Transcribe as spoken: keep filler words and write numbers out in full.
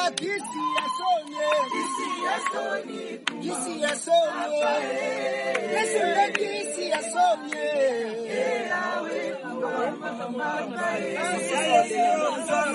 Kisi yasonye, kisi yasonye, kisi yasonye, Yesu kisi yasonye, elawe kuwa mama mama.